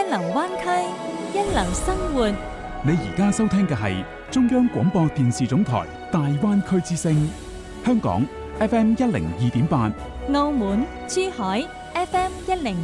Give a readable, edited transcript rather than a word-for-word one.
流灣區，一流生活。 你而家收聽嘅係中央廣播電視總台大灣區之聲，香港 FM 102.8， 澳門、珠海 FM 102.9。